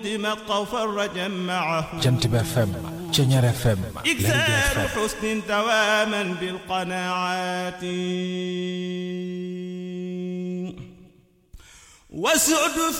Jant bi FM Ceñeer FM إكثار حسن دواما بالقناعات وسعد